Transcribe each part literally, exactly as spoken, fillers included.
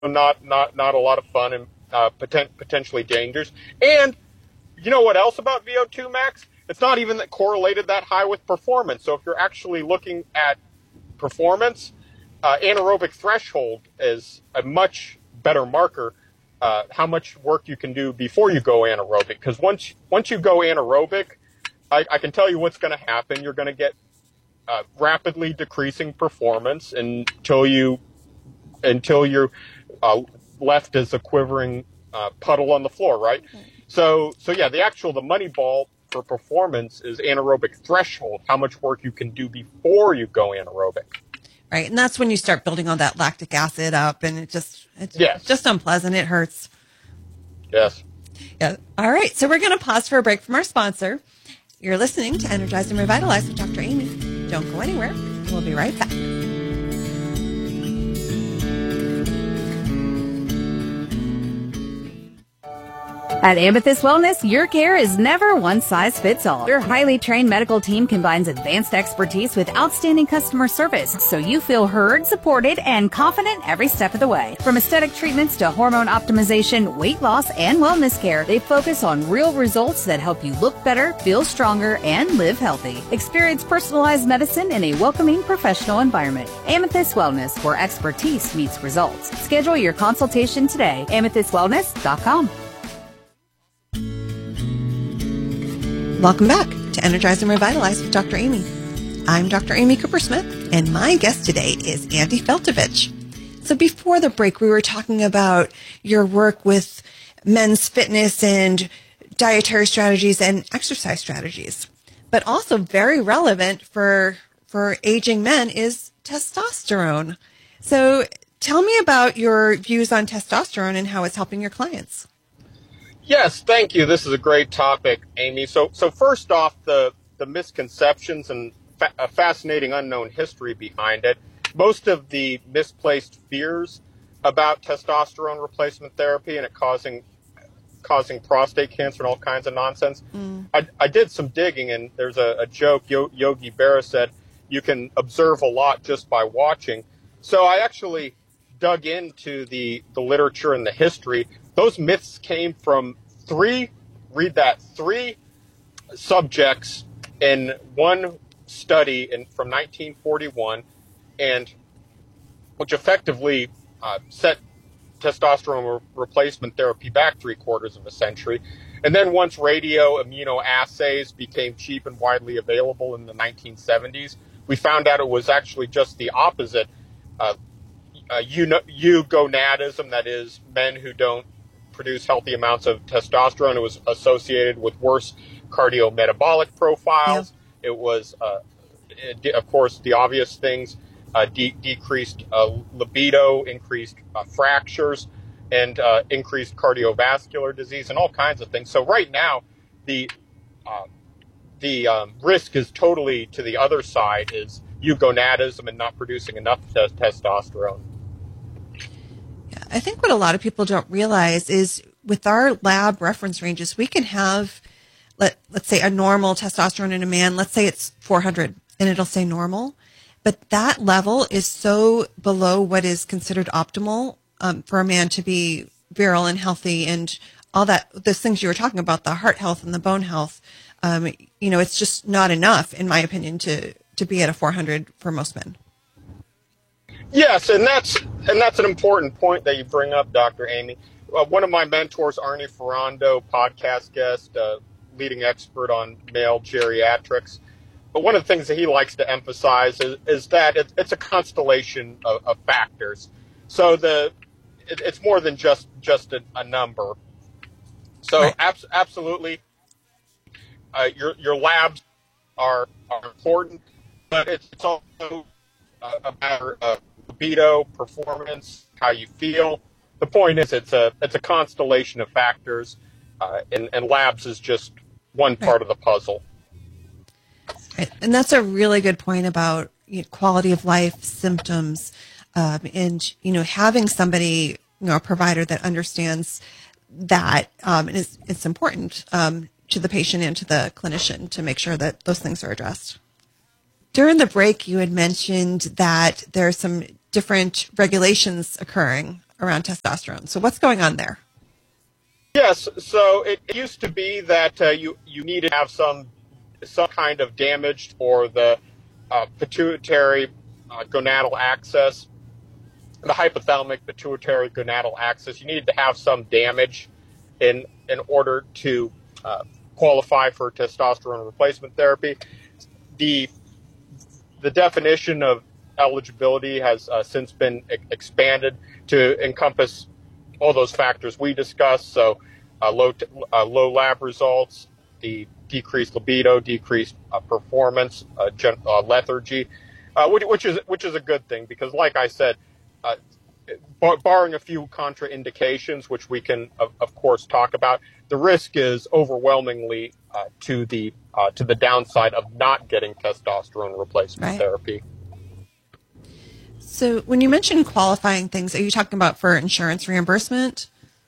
not not not a lot of fun and uh, poten- potentially dangerous. And you know what else about V O two max? It's not even that correlated that high with performance. So if you're actually looking at performance, uh, anaerobic threshold is a much better marker. Uh, how much work you can do before you go anaerobic. Because once once you go anaerobic, I, I can tell you what's going to happen. You're going to get uh, rapidly decreasing performance until you until you're uh, left as a quivering uh, puddle on the floor, right? So so yeah, the actual the money ball for performance is anaerobic threshold. How much work you can do before you go anaerobic. Right, and that's when you start building all that lactic acid up, and it just it's yes. just unpleasant. It hurts. Yes. Yeah. All right, so we're going to pause for a break from our sponsor. You're listening to Energize and Revitalize with Doctor Amy. Don't go anywhere. We'll be right back. At Amethyst Wellness, your care is never one size fits all. Your highly trained medical team combines advanced expertise with outstanding customer service, so you feel heard, supported, and confident every step of the way. From aesthetic treatments to hormone optimization, weight loss, and wellness care, they focus on real results that help you look better, feel stronger, and live healthy. Experience personalized medicine in a welcoming professional environment. Amethyst Wellness, where expertise meets results. Schedule your consultation today. amethyst wellness dot com. Welcome back to Energize and Revitalize with Doctor Amy. I'm Doctor Amy Cooper-Smith, and my guest today is Andy Feltovich. So before the break, we were talking about your work with men's fitness and dietary strategies and exercise strategies. But also very relevant for for aging men is testosterone. So tell me about your views on testosterone and how it's helping your clients. Yes, thank you. This is a great topic, Amy. So, so first off, the, the misconceptions and fa- a fascinating unknown history behind it. Most of the misplaced fears about testosterone replacement therapy and it causing causing prostate cancer and all kinds of nonsense. Mm. I, I did some digging, and there's a, a joke. Yo, Yogi Berra said, you can observe a lot just by watching. So I actually dug into the, the literature and the history. Those myths came from three, read that, three subjects in one study in, from nineteen forty-one, and which effectively uh, set testosterone re- replacement therapy back three quarters of a century. And then once radio immunoassays became cheap and widely available in the nineteen seventies, we found out it was actually just the opposite. Uh, uh, eugonadism, that is, men who don't produce healthy amounts of testosterone. It was associated with worse cardiometabolic profiles. Yeah. It was, uh, it, of course, the obvious things, uh, de- decreased uh, libido, increased uh, fractures, and uh, increased cardiovascular disease, and all kinds of things. So right now, the uh, the um, risk is totally to the other side, is eugonadism and not producing enough t- testosterone. I think what a lot of people don't realize is with our lab reference ranges, we can have, let, let's say, a normal testosterone in a man. Let's say it's four hundred, and it'll say normal. But that level is so below what is considered optimal um, for a man to be virile and healthy and all that, those things you were talking about, the heart health and the bone health. Um, you know, it's just not enough, in my opinion, to, to be at a four hundred for most men. Yes, and that's and that's an important point that you bring up, Doctor Amy. Uh, one of my mentors, Arnie Ferrando, podcast guest, uh, leading expert on male geriatrics. But one of the things that he likes to emphasize is, is that it, it's a constellation of, of factors. So the it, it's more than just just a, a number. So right. abs- absolutely, uh, your your labs are are important, but it's, it's also uh, a matter of libido, performance, how you feel. The point is, it's a it's a constellation of factors, uh, and, and labs is just one part right. of the puzzle. Right. And that's a really good point about you know, quality of life, symptoms, um, and you know having somebody, you know, a provider that understands that, um, and it's, it's important um, to the patient and to the clinician to make sure that those things are addressed. During the break, you had mentioned that there are some different regulations occurring around testosterone. So what's going on there? Yes, so it used to be that uh, you you needed to have some some kind of damage for the uh, pituitary uh, gonadal axis, the hypothalamic pituitary gonadal axis. You needed to have some damage in in order to uh, qualify for testosterone replacement therapy. The the definition of eligibility has uh, since been e- expanded to encompass all those factors we discussed. So uh, low t- uh, low lab results, the decreased libido, decreased uh, performance, uh, gen- uh, lethargy, uh, which, which is which is a good thing because, like I said, uh, bar- barring a few contraindications, which we can of, of course talk about, the risk is overwhelmingly uh, to the uh, to the downside of not getting testosterone replacement Right. therapy. So when you mention qualifying things, are you talking about for insurance reimbursement?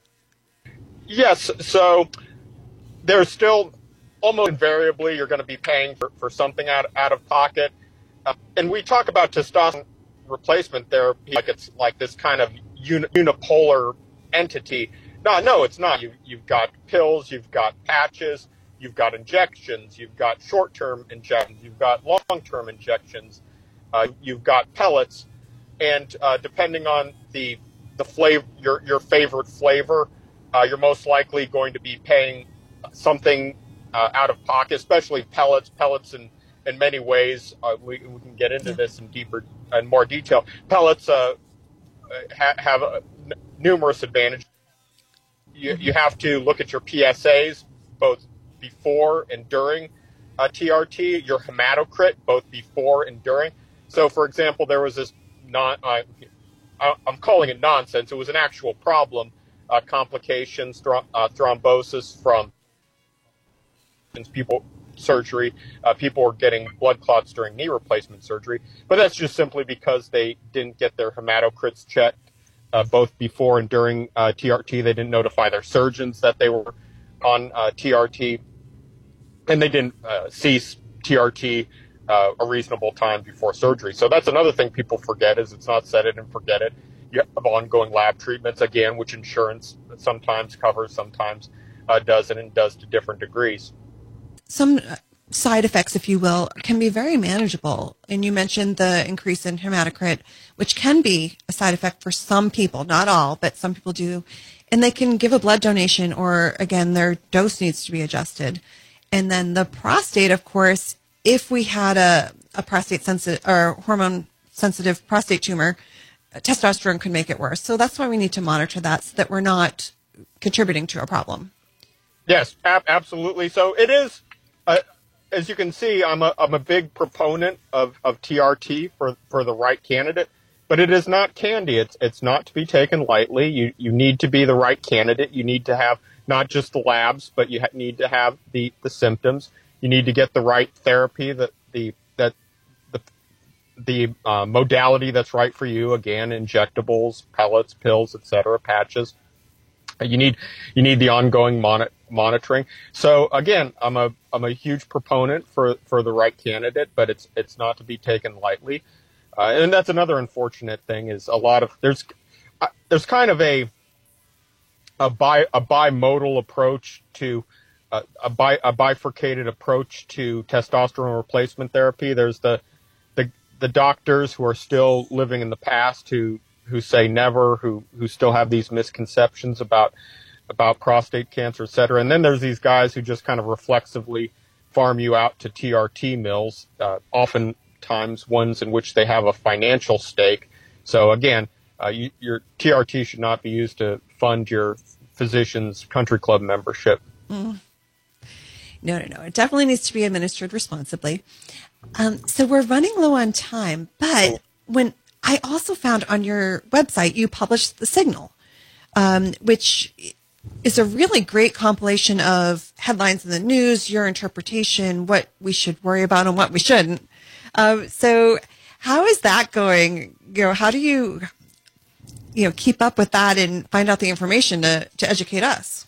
Yes. So there's still almost invariably you're going to be paying for, for something out, out of pocket. Uh, and we talk about testosterone replacement therapy like it's like this kind of uni, unipolar entity. No, no, it's not. You, you've got pills, you've got patches, you've got injections, you've got short-term injections, you've got long-term injections, uh, you've got pellets. And uh, depending on the the flavor, your your favorite flavor, uh, you're most likely going to be paying something uh, out of pocket, especially pellets. Pellets, in in many ways, uh, we we can get into this in deeper and more detail. Pellets uh, ha- have uh, n- numerous advantages. You you have to look at your P S As both before and during uh, T R T, your hematocrit both before and during. So, for example, there was this. Not, uh, I'm calling it nonsense. It was an actual problem, uh, complications, thro- uh, thrombosis from people surgery. Uh, people were getting blood clots during knee replacement surgery, but that's just simply because they didn't get their hematocrits checked uh, both before and during uh, T R T. They didn't notify their surgeons that they were on uh, T R T, and they didn't uh, cease T R T Uh, a reasonable time before surgery. So that's another thing people forget is it's not set it and forget it. You have ongoing lab treatments, again, which insurance sometimes covers, sometimes uh, doesn't, and does to different degrees. Some side effects, if you will, can be very manageable. And you mentioned the increase in hematocrit, which can be a side effect for some people, not all, but some people do. And they can give a blood donation or, again, their dose needs to be adjusted. And then the prostate, of course, if we had a, a prostate sensitive or hormone sensitive prostate tumor, testosterone could make it worse. So that's why we need to monitor that so that we're not contributing to a problem. Yes, ab- absolutely. So it is, uh, as you can see, I'm a, I'm a big proponent of, of T R T for, for the right candidate, but it is not candy. It's, it's not to be taken lightly. You, you need to be the right candidate. You need to have not just the labs, but you ha- need to have the, the symptoms. You need to get the right therapy, that the that the the uh, modality that's right for you. Again, injectables, pellets, pills, et cetera, patches. You need you need the ongoing mon- monitoring. So again, I'm a I'm a huge proponent for, for the right candidate, but it's it's not to be taken lightly. Uh, and that's another unfortunate thing is a lot of there's uh, there's kind of a a bi a bimodal approach to. Uh, a, bi- a bifurcated approach to testosterone replacement therapy. There's the, the the doctors who are still living in the past who who say never, who who still have these misconceptions about about prostate cancer, et cetera. And then there's these guys who just kind of reflexively farm you out to T R T mills, uh, oftentimes ones in which they have a financial stake. So again, uh, you, your T R T should not be used to fund your physician's country club membership. Mm. No, no, no. It definitely needs to be administered responsibly. Um, so we're running low on time, but when I also found on your website, you published The Signal, um, which is a really great compilation of headlines in the news, your interpretation, what we should worry about and what we shouldn't. Um, so how is that going? You know, how do you, you know, keep up with that and find out the information to, to educate us?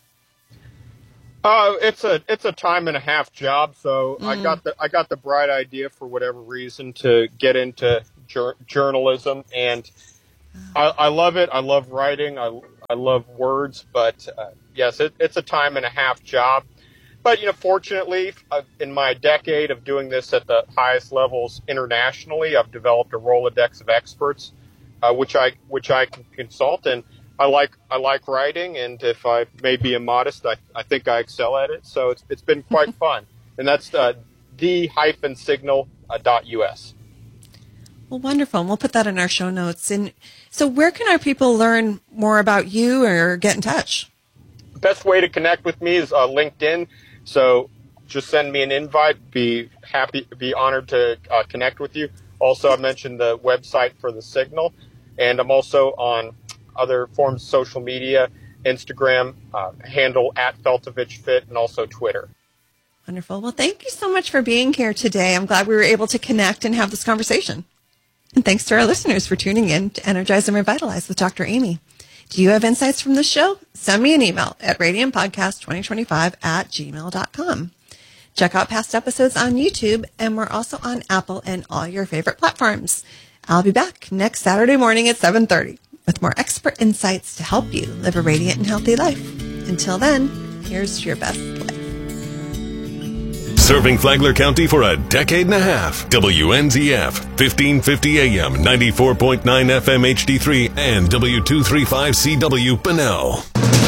Uh, it's a it's a time and a half job. So mm. I got the I got the bright idea for whatever reason to get into jur- journalism, and I, I love it. I love writing. I, I love words. But uh, yes, it, it's a time and a half job. But, you know, fortunately, uh, in my decade of doing this at the highest levels internationally, I've developed a Rolodex of experts, uh, which I which I can consult. And I like I like writing. And if I may be immodest, I, I think I excel at it. So it's it's been quite fun. And that's uh, the hyphen signal uh, dot U S. Well, wonderful. And we'll put that in our show notes. And so where can our people learn more about you or get in touch? The best way to connect with me is uh, LinkedIn. So just send me an invite. Be happy, be honored to uh, connect with you. Also, I mentioned the website for the Signal, and I'm also on other forms of social media, Instagram, uh, handle at Feltovich Fit, and also Twitter. Wonderful. Well, thank you so much for being here today. I'm glad we were able to connect and have this conversation. And thanks to our listeners for tuning in to Energize and Revitalize with Doctor Amy. Do you have insights from the show? Send me an email at radiant podcast twenty twenty-five at gmail dot com. Check out past episodes on YouTube, and we're also on Apple and all your favorite platforms. I'll be back next Saturday morning at seven thirty with more expert insights to help you live a radiant and healthy life. Until then, here's to your best life. Serving Flagler County for a decade and a half. W N Z F, fifteen fifty A M, ninety-four point nine F M H D three, and W two thirty-five C W Bunnell.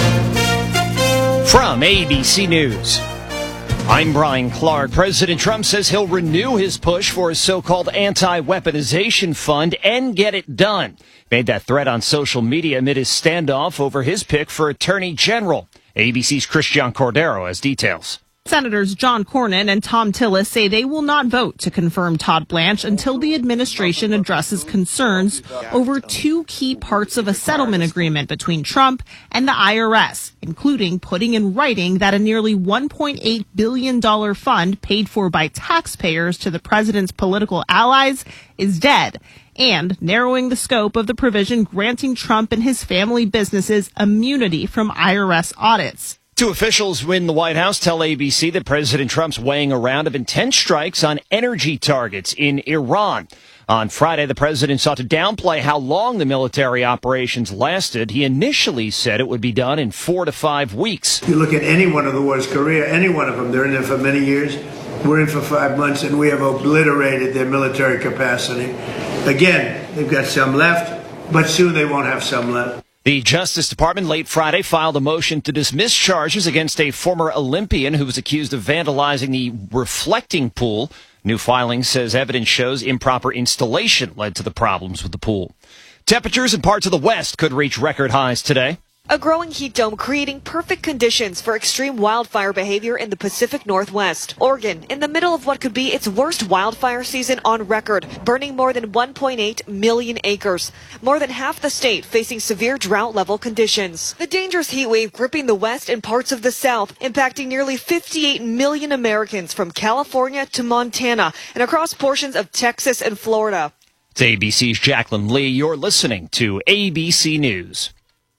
From A B C News, I'm Brian Clark. President Trump says he'll renew his push for his so-called anti-weaponization fund and get it done. Made that threat on social media amid his standoff over his pick for Attorney General. A B C's Christian Cordero has details. Senators John Cornyn and Thom Tillis say they will not vote to confirm Todd Blanche until the administration addresses concerns over two key parts of a settlement agreement between Trump and the I R S, including putting in writing that a nearly one point eight billion dollars fund paid for by taxpayers to the president's political allies is dead, and narrowing the scope of the provision granting Trump and his family businesses immunity from I R S audits. Two officials in the White House tell A B C that President Trump's weighing a round of intense strikes on energy targets in Iran. On Friday, the president sought to downplay how long the military operations lasted. He initially said it would be done in four to five weeks. You look at any one of the wars, Korea, any one of them, they're in there for many years. We're in for five months, and we have obliterated their military capacity. Again, they've got some left, but soon they won't have some left. The Justice Department late Friday filed a motion to dismiss charges against a former Olympian who was accused of vandalizing the reflecting pool. New filing says evidence shows improper installation led to the problems with the pool. Temperatures in parts of the West could reach record highs today. A growing heat dome creating perfect conditions for extreme wildfire behavior in the Pacific Northwest. Oregon, in the middle of what could be its worst wildfire season on record, burning more than one point eight million acres. More than half the state facing severe drought-level conditions. The dangerous heat wave gripping the West and parts of the South, impacting nearly fifty-eight million Americans from California to Montana and across portions of Texas and Florida. It's A B C's Jacqueline Lee. You're listening to A B C News.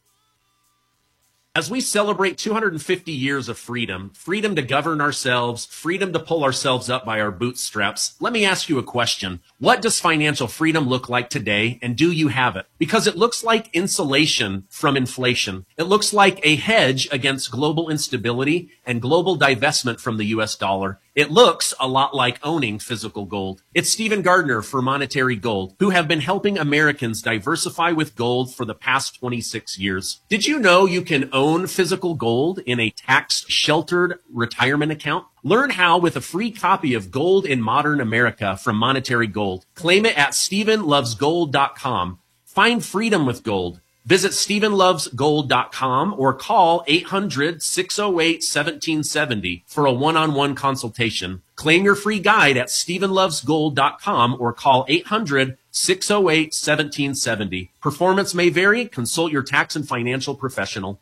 As we celebrate two hundred fifty years of freedom, freedom to govern ourselves, freedom to pull ourselves up by our bootstraps, let me ask you a question. What does financial freedom look like today, and do you have it? Because it looks like insulation from inflation. It looks like a hedge against global instability and global divestment from the U S dollar. It looks a lot like owning physical gold. It's Stephen Gardner for Monetary Gold, who have been helping Americans diversify with gold for the past twenty-six years. Did you know you can own physical gold in a tax-sheltered retirement account? Learn how with a free copy of Gold in Modern America from Monetary Gold. Claim it at stephen loves gold dot com. Find freedom with gold. Visit stephen loves gold dot com or call eight hundred, six oh eight, one seven seven oh for a one-on-one consultation. Claim your free guide at stephen loves gold dot com or call eight hundred, six oh eight, one seven seven oh. Performance may vary. Consult your tax and financial professional.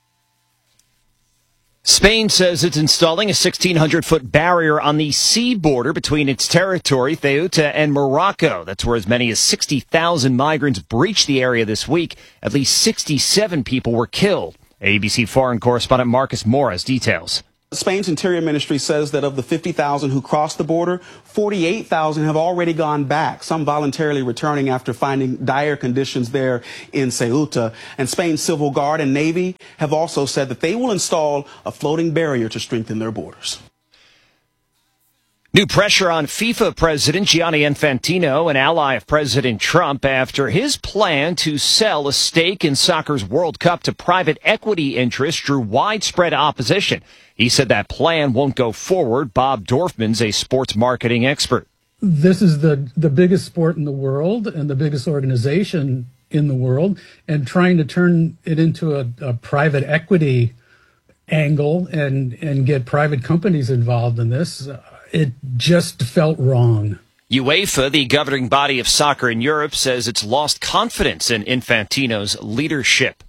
Spain says it's installing a sixteen hundred foot barrier on the sea border between its territory, Ceuta, and Morocco. That's where as many as sixty thousand migrants breached the area this week. At least sixty-seven people were killed. A B C foreign correspondent Marcus Moore has details. Spain's Interior Ministry says that of the fifty thousand who crossed the border, forty-eight thousand have already gone back, some voluntarily returning after finding dire conditions there in Ceuta. And Spain's Civil Guard and Navy have also said that they will install a floating barrier to strengthen their borders. New pressure on FIFA President Gianni Infantino, an ally of President Trump, after his plan to sell a stake in soccer's World Cup to private equity interests drew widespread opposition. He said that plan won't go forward. Bob Dorfman's a sports marketing expert. This is the, the biggest sport in the world and the biggest organization in the world, and trying to turn it into a, a private equity angle and, and get private companies involved in this, uh, it just felt wrong. UEFA, the governing body of soccer in Europe, says it's lost confidence in Infantino's leadership.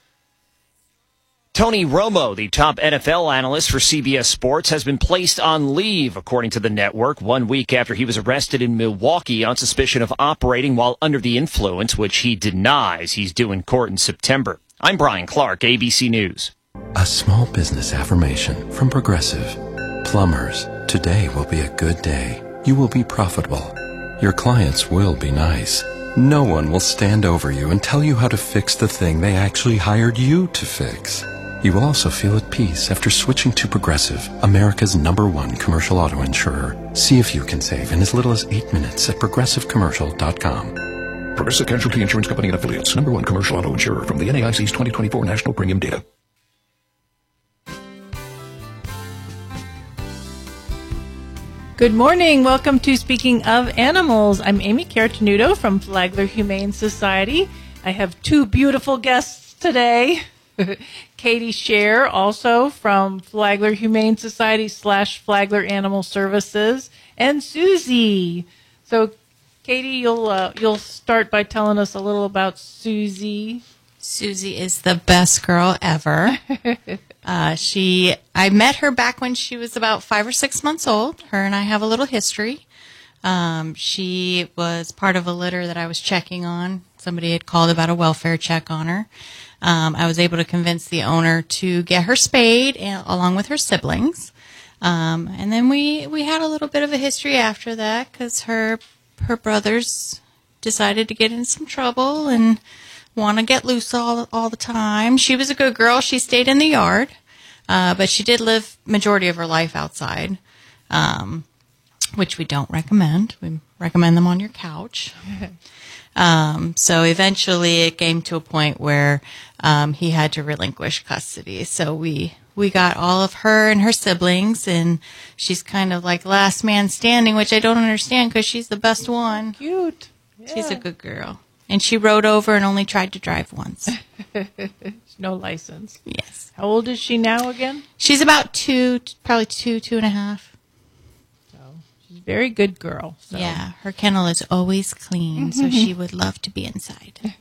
Tony Romo, the top N F L analyst for C B S Sports, has been placed on leave, according to the network, one week after he was arrested in Milwaukee on suspicion of operating while under the influence, which he denies. He's due in court in September. I'm Brian Clark, A B C News. A small business affirmation from Progressive. Plumbers, today will be a good day. You will be profitable. Your clients will be nice. No one will stand over you and tell you how to fix the thing they actually hired you to fix. You will also feel at peace after switching to Progressive, America's number one commercial auto insurer. See if you can save in as little as eight minutes at progressive commercial dot com. Progressive Casualty Insurance Company and Affiliates, number one commercial auto insurer from the N A I C's twenty twenty-four National Premium Data. Good morning. Welcome to Speaking of Animals. I'm Amy Caratenuto from Flagler Humane Society. I have two beautiful guests today. Katie Scher, also from Flagler Humane Society slash Flagler Animal Services, and Susie. So, Katie, you'll uh, you'll start by telling us a little about Susie. Susie is the best girl ever. Uh, she, I met her back when she was about five or six months old. Her and I have a little history. Um, she was part of a litter that I was checking on. Somebody had called about a welfare check on her. Um, I was able to convince the owner to get her spayed and, along with her siblings. Um, and then we, we had a little bit of a history after that because her, her brothers decided to get in some trouble and want to get loose all all the time. She was a good girl. She stayed in the yard, uh, but she did live majority of her life outside, um, which we don't recommend. We recommend them on your couch. um, so eventually it came to a point where um, he had to relinquish custody. So we we got all of her and her siblings, and she's kind of like last man standing, which I don't understand because she's the best one. Cute. Yeah. She's a good girl. And she rode over and only tried to drive once. No license. Yes. How old is she now again? She's about two, probably two, two and a half. So she's a very good girl. So. Yeah, her kennel is always clean, so she would love to be inside.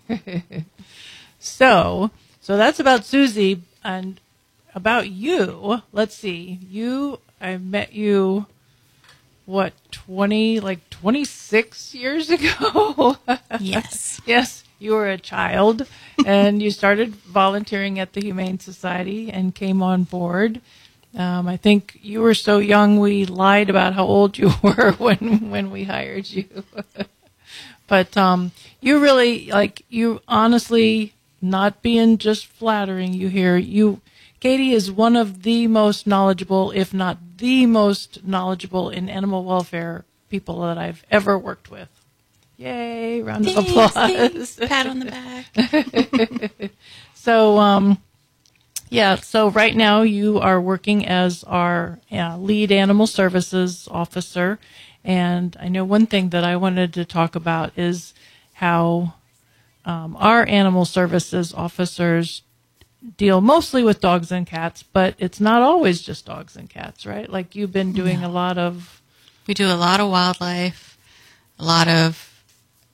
so, so that's about Susie. And about you, let's see. You, I met you, what, twenty, like twenty-six years ago? Yes. Yes, you were a child, and you started volunteering at the Humane Society and came on board. Um, I think you were so young we lied about how old you were when when we hired you. But um, you really, like, you honestly, not being just flattering you here, you, Katie is one of the most knowledgeable, if not the most knowledgeable in animal welfare people that I've ever worked with. Yay, round of applause. Thanks. Pat on the back. So, um, yeah, so right now you are working as our uh, lead animal services officer. And I know one thing that I wanted to talk about is how um, our animal services officers deal mostly with dogs and cats, but it's not always just dogs and cats, right? Like you've been doing no. a lot of... We do a lot of wildlife, a lot of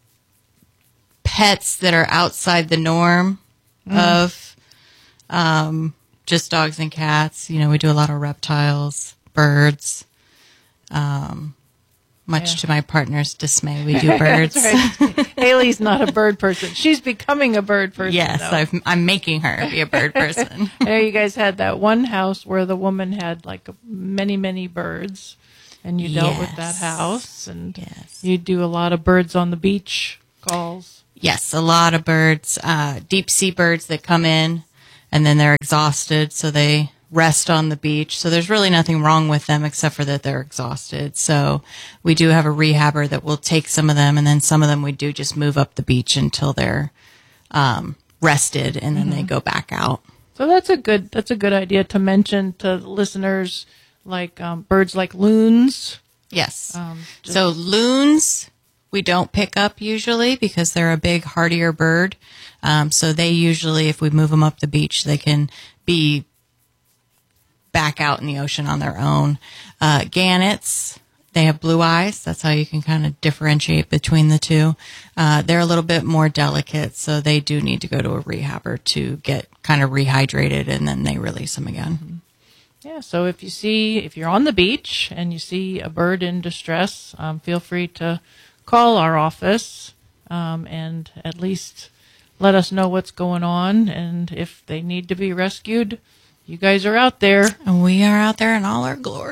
pets that are outside the norm mm. of um, just dogs and cats. You know, we do a lot of reptiles, birds, um, Much Yeah. to my partner's dismay, we do birds. That's right. Haley's not a bird person. She's becoming a bird person. Yes, though. I've, I'm making her be a bird person. I know you guys had that one house where the woman had like many, many birds, and you dealt with that Yes. house, and Yes. you do a lot of birds on the beach calls. Yes, a lot of birds, uh, deep sea birds that come in and then they're exhausted, so they rest on the beach. So there's really nothing wrong with them except for that they're exhausted. So we do have a rehabber that will take some of them, and then some of them we do just move up the beach until they're um, rested, and then they go back out. So that's a good that's a good idea to mention to listeners, like um, birds like loons. Yes. Um, just- So loons we don't pick up usually because they're a big, hardier bird. Um, so they usually, if we move them up the beach, they can be back out in the ocean on their own. Uh, gannets, they have blue eyes. That's how you can kind of differentiate between the two. Uh, they're a little bit more delicate, so they do need to go to a rehabber to get kind of rehydrated, and then they release them again. Yeah, so if you see, if you're on the beach and you see a bird in distress, um, feel free to call our office um, and at least let us know what's going on. And if they need to be rescued, you guys are out there. And we are out there in all our glory.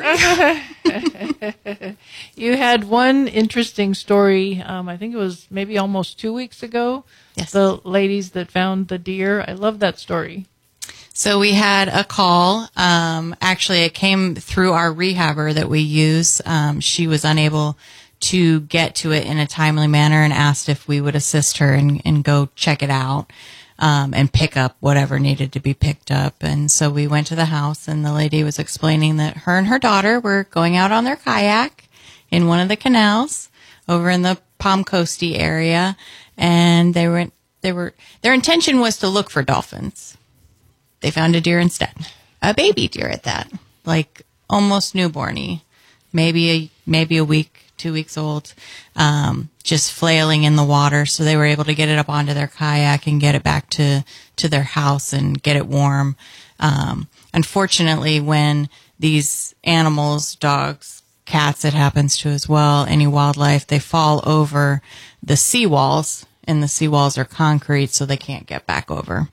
You had one interesting story, um, I think it was maybe almost two weeks ago. Yes. The ladies that found the deer. I love that story. So we had a call. Um, actually, it came through our rehabber that we use. Um, she was unable to get to it in a timely manner and asked if we would assist her and, and go check it out um, and pick up whatever needed to be picked up. And so we went to the house, and the lady was explaining that her and her daughter were going out on their kayak in one of the canals over in the Palm Coasty area, and they were they were their intention was to look for dolphins. They found a deer instead, a baby deer at that, like almost newborny, maybe a maybe a week, two weeks old, um, just flailing in the water. So they were able to get it up onto their kayak and get it back to to their house and get it warm. Um, unfortunately, when these animals, dogs, cats, it happens to as well, any wildlife, they fall over the seawalls, and the seawalls are concrete, so they can't get back over.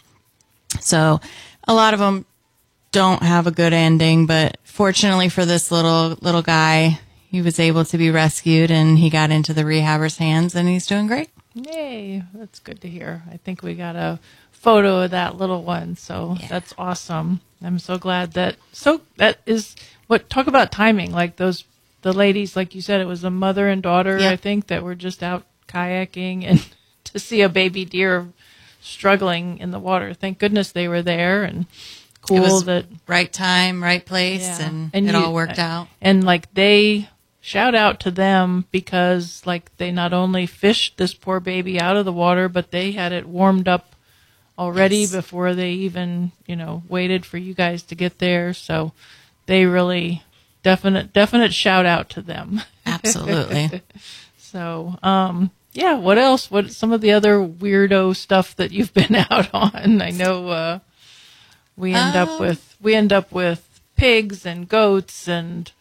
So a lot of them don't have a good ending, but fortunately for this little little guy, he was able to be rescued, and he got into the rehabber's hands, and he's doing great. Yay, that's good to hear. I think we got a photo of that little one, so Yeah. that's awesome. I'm so glad that, so that is what, talk about timing, like those, the ladies, like you said, it was a mother and daughter, Yeah. I think, that were just out kayaking, and to see a baby deer struggling in the water. Thank goodness they were there, and cool It was that, right time, right place, yeah. and, And it you- all worked out. And like they, shout out to them, because like they not only fished this poor baby out of the water, but they had it warmed up already Yes. before they even, you know, waited for you guys to get there. So they really definite definite shout out to them. Absolutely. So, um yeah, what else? What some of the other weirdo stuff that you've been out on? I know uh we end up Um, with we end up with pigs and goats and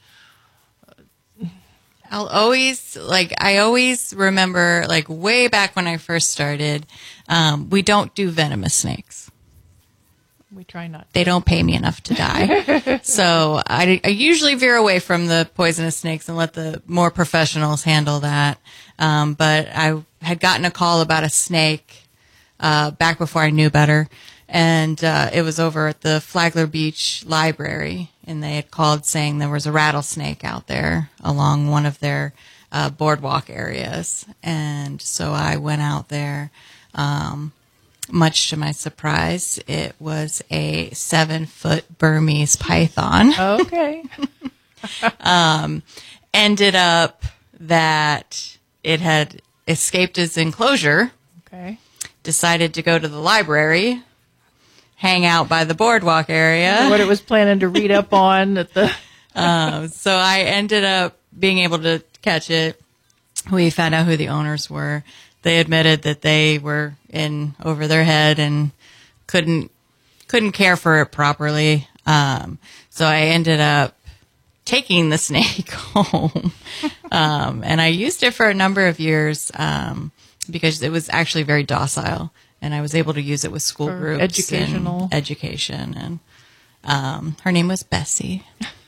I'll always, like, I always remember, like, way back when I first started, um, we don't do venomous snakes. we try not They don't pay me enough to die. So I, I usually veer away from the poisonous snakes and let the more professionals handle that. Um, but I had gotten a call about a snake uh, back before I knew better. And uh, it was over at the Flagler Beach Library. And they had called saying there was a rattlesnake out there along one of their uh, boardwalk areas. And so I went out there. Um, much to my surprise, it was a seven-foot Burmese python. Okay. um, ended up that it had escaped its enclosure. Okay. Decided to go to the library, hang out by the boardwalk area. What it was planning to read up on at the. um, so I ended up being able to catch it. We found out who the owners were. They admitted that they were in over their head and couldn't couldn't care for it properly. Um, so I ended up taking the snake home. um, and I used it for a number of years um, because it was actually very docile. And I was able to use it with school for groups. Educational. And education. And um, her name was Bessie.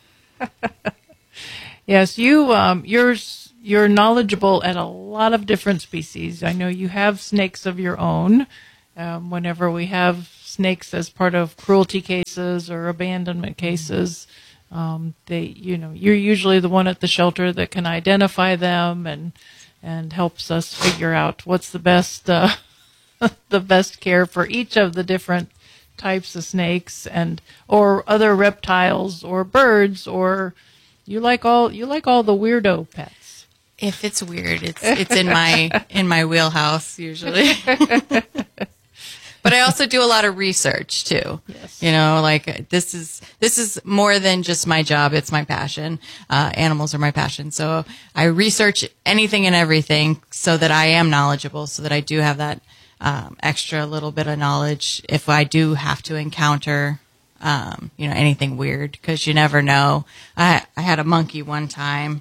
Yes, you, um, you're, you're knowledgeable at a lot of different species. I know you have snakes of your own. Um, whenever we have snakes as part of cruelty cases or abandonment cases, um, they, you know, you're usually the one at the shelter that can identify them and and helps us figure out what's the best uh, the best care for each of the different types of snakes and or other reptiles or birds. Or you like all you like all the weirdo pets. If it's weird, it's it's in my in my wheelhouse usually. But I also do a lot of research too. Yes. You know, like this is this is more than just my job; it's my passion. Uh, animals are my passion, so I research anything and everything so that I am knowledgeable, so that I do have that um, extra little bit of knowledge if I do have to encounter, um, you know, anything weird, because you never know. I I had a monkey one time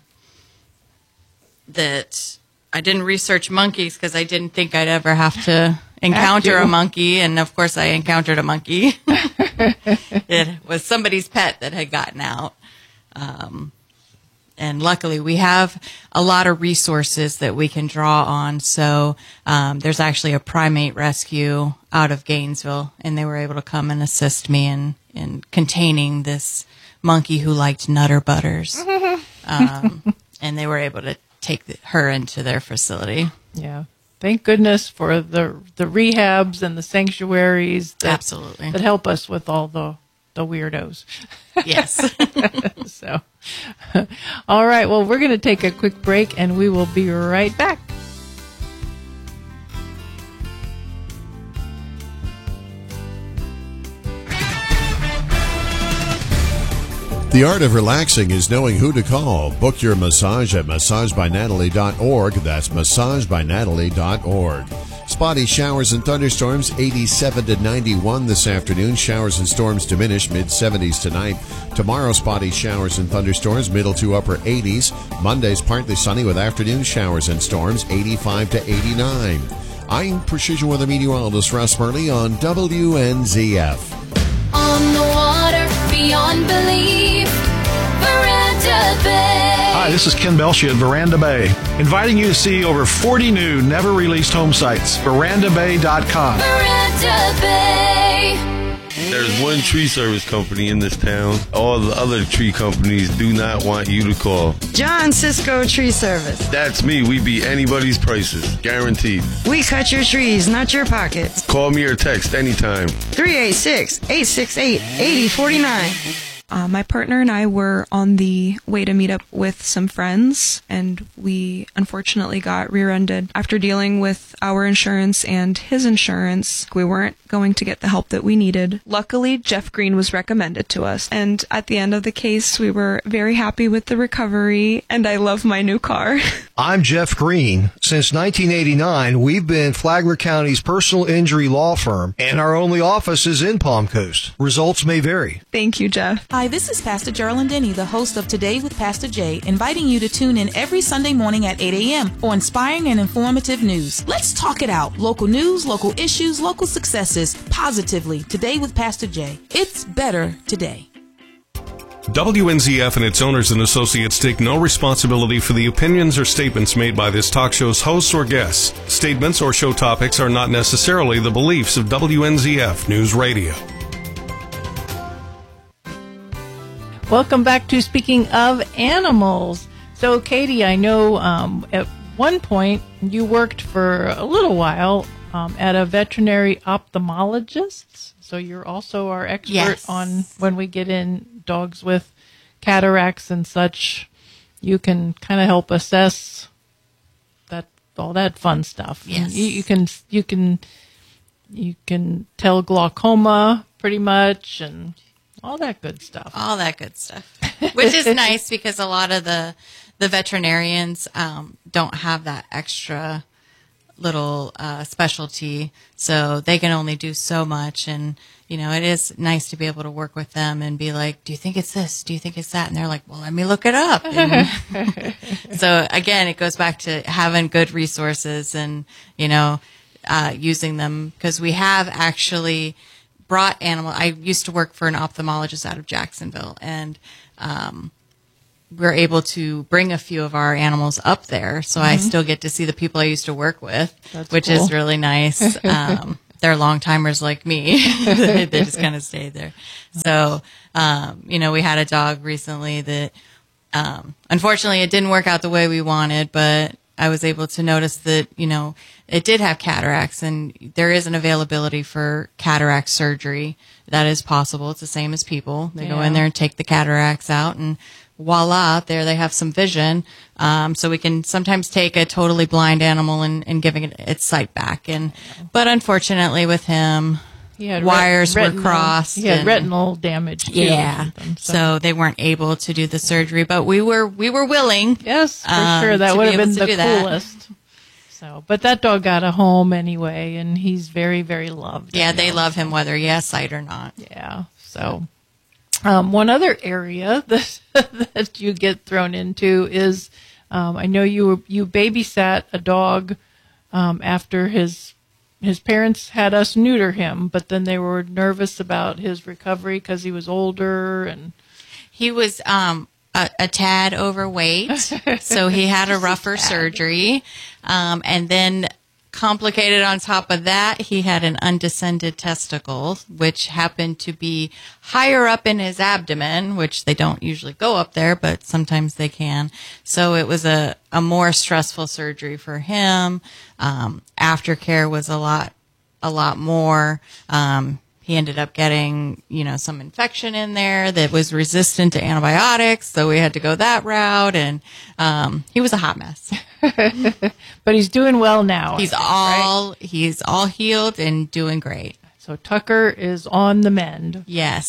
that I didn't research monkeys because I didn't think I'd ever have to encounter a monkey, and of course I encountered a monkey. It was somebody's pet that had gotten out. Um, and luckily we have a lot of resources that we can draw on. So um, there's actually a primate rescue out of Gainesville, and they were able to come and assist me in, in containing this monkey who liked Nutter Butters. um, and they were able to take the, her into their facility. Yeah. Thank goodness for the the rehabs and the sanctuaries that, Absolutely. that help us with all the, the weirdos. Yes. So, all right. Well, we're going to take a quick break and we will be right back. The art of relaxing is knowing who to call. Book your massage at massage by natalie dot org. That's massage by natalie dot org. Spotty showers and thunderstorms, eighty-seven to ninety-one this afternoon. Showers and storms diminish, mid seventies tonight. Tomorrow, spotty showers and thunderstorms, middle to upper eighties. Monday's partly sunny with afternoon showers and storms, eighty-five to eighty-nine. I'm Precision Weather Meteorologist Russ Murley on W N Z F. On the water, beyond belief, Veranda Bay. Hi, this is Ken Belshie at Veranda Bay, inviting you to see over forty new, never-released home sites. veranda bay dot com. Veranda Bay. There's one tree service company in this town. All the other tree companies do not want you to call. John Cisco Tree Service. That's me. We beat anybody's prices. Guaranteed. We cut your trees, not your pockets. Call me or text anytime. three eight six, eight six eight, eight zero four nine. Uh, my partner and I were on the way to meet up with some friends, and we unfortunately got rear-ended. After dealing with our insurance and his insurance, we weren't going to get the help that we needed. Luckily, Jeff Green was recommended to us, and at the end of the case, we were very happy with the recovery, and I love my new car. I'm Jeff Green. Since nineteen eighty-nine, we've been Flagler County's personal injury law firm, and our only office is in Palm Coast. Results may vary. Thank you, Jeff. Hi, this is Pastor Geraldine Denny, the host of Today with Pastor Jay, inviting you to tune in every Sunday morning at eight a.m. for inspiring and informative news. Let's talk it out. Local news, local issues, local successes, positively. Today with Pastor Jay. It's better today. W N Z F and its owners and associates take no responsibility for the opinions or statements made by this talk show's hosts or guests. Statements or show topics are not necessarily the beliefs of W N Z F News Radio. Welcome back to Speaking of Animals. So, Katie, I know um, at one point you worked for a little while um, at a veterinary ophthalmologist. So you're also our expert Yes. on when we get in dogs with cataracts and such. You can kind of help assess that all that fun stuff. Yes. You, you can you can you can tell glaucoma pretty much and all that good stuff. All that good stuff. Which is nice because a lot of the, the veterinarians um, don't have that extra little uh, specialty, so they can only do so much. And you know, it is nice to be able to work with them and be like, do you think it's this? Do you think it's that? And they're like, well, let me look it up. And so again, it goes back to having good resources and, you know, uh, using them, because we have actually brought animal. I used to work for an ophthalmologist out of Jacksonville, and um, we're able to bring a few of our animals up there. So mm-hmm. I still get to see the people I used to work with, That's which cool. is really nice. Um, they're long timers like me. They just kind of stayed there. So, um, you know, we had a dog recently that, um, unfortunately it didn't work out the way we wanted, but I was able to notice that, you know, it did have cataracts, and there is an availability for cataract surgery. That is possible. It's the same as people. They yeah. go in there and take the cataracts out, and voila, there they have some vision. Um, so we can sometimes take a totally blind animal and, and giving it its sight back. And but unfortunately with him, he had wires ret- were crossed. He had and, retinal damage too. Yeah, them, so. so they weren't able to do the surgery. But we were we were willing. Yes, for um, sure. That would have been the That. coolest. So, but that dog got a home anyway, and he's very, very loved. Yeah, they love him whether he has sight or not. Yeah. So, um, one other area that that you get thrown into is, um, I know you you babysat a dog um, after his his parents had us neuter him, but then they were nervous about his recovery because he was older and he was. Um, A, a tad overweight, so he had a rougher surgery. Um, and then complicated on top of that, he had an undescended testicle, which happened to be higher up in his abdomen, which they don't usually go up there, but sometimes they can. So it was a, a more stressful surgery for him. Um, aftercare was a lot, a lot more. Um, He ended up getting, you know, some infection in there that was resistant to antibiotics, so we had to go that route, and um, he was a hot mess. But he's doing well now. He's think, all right? he's all healed and doing great. So Tucker is on the mend. Yes.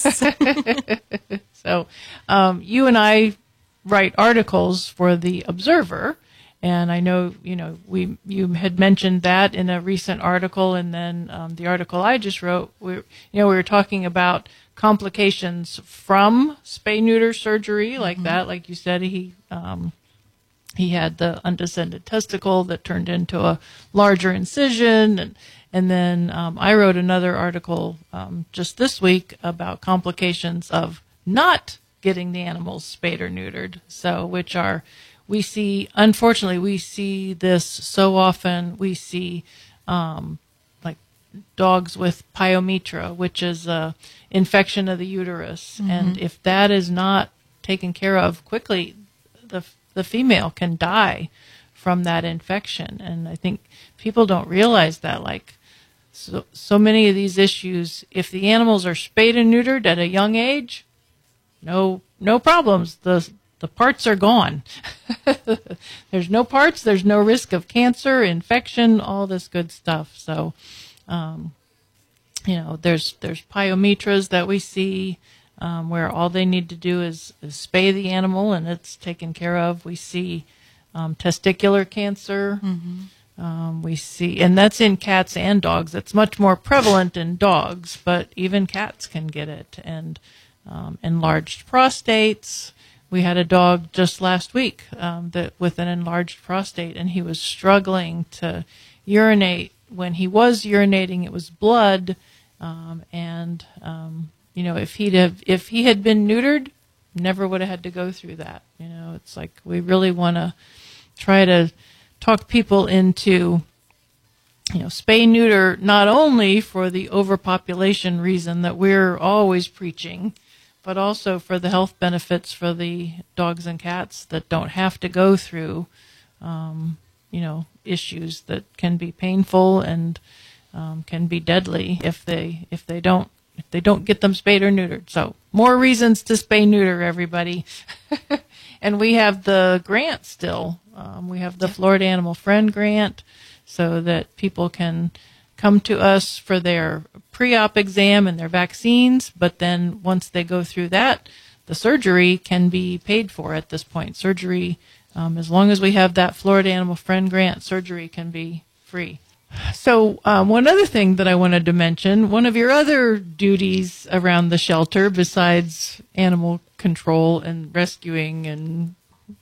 So um, you and I write articles for the Observer. And I know, you know, we you had mentioned that in a recent article, and then um, the article I just wrote, we, you know, we were talking about complications from spay-neuter surgery like mm-hmm. that. Like you said, he um, he had the undescended testicle that turned into a larger incision, and and then um, I wrote another article um, just this week about complications of not getting the animals spayed or neutered. So, which are We see, unfortunately, we see this so often. We see um, like dogs with pyometra, which is a infection of the uterus. Mm-hmm. And if that is not taken care of quickly, the the female can die from that infection. And I think people don't realize that. Like so, so many of these issues, if the animals are spayed and neutered at a young age, no no problems. The The parts are gone. There's no parts. There's no risk of cancer, infection, all this good stuff. So, um, you know, there's there's pyometras that we see um, where all they need to do is, is spay the animal and it's taken care of. We see um, testicular cancer. Mm-hmm. Um, we see, and that's in cats and dogs. It's much more prevalent in dogs, but even cats can get it. And um, enlarged prostates. We had a dog just last week um, that with an enlarged prostate, and he was struggling to urinate. When he was urinating, it was blood, um, and um, you know, if he'd have, if he had been neutered, never would have had to go through that. You know, it's like we really want to try to talk people into, you know, spay neuter not only for the overpopulation reason that we're always preaching, but also for the health benefits for the dogs and cats that don't have to go through, um, you know, issues that can be painful and um, can be deadly if they if they don't if they don't get them spayed or neutered. So more reasons to spay neuter, everybody. And we have the grant still. Um, we have the Florida Animal Friend grant, so that people can come to us for their pre-op exam and their vaccines, but then once they go through that, the surgery can be paid for at this point. Surgery, um, as long as we have that Florida Animal Friend grant, surgery can be free. So um, one other thing that I wanted to mention, one of your other duties around the shelter, besides animal control and rescuing and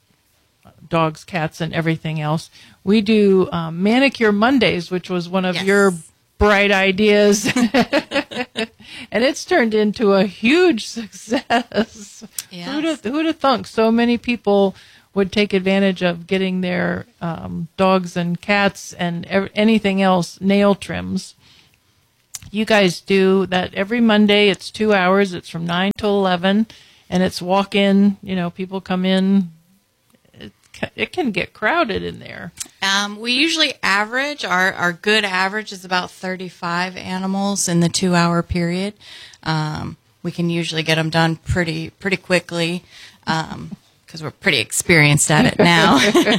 dogs, cats, and everything else, we do um, Manicure Mondays, which was one of Yes. your bright ideas. And it's turned into a huge success. Yes. Who'd have, who'd have thunk so many people would take advantage of getting their um, dogs and cats and ev- anything else nail trims. You guys do that every Monday. It's two hours. It's from nine to eleven, and it's walk-in. You know, people come in. It, ca- it can get crowded in there. Um, we usually average, our, our good average is about thirty-five animals in the two-hour period. Um, we can usually get them done pretty pretty quickly because we're pretty experienced at it now.